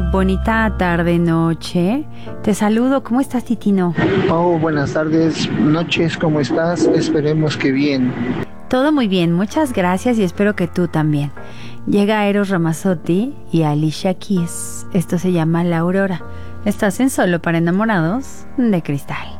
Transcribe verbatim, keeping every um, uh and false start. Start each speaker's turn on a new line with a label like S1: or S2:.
S1: bonita tarde, noche. Te saludo. ¿Cómo estás, Titino?
S2: Oh, buenas tardes, noches, ¿cómo estás? Esperemos que bien.
S1: Todo muy bien, muchas gracias y espero que tú también. Llega Eros Ramazzotti y Alicia Keys. Esto se llama La Aurora. Estás en Solo para Enamorados de Cristal.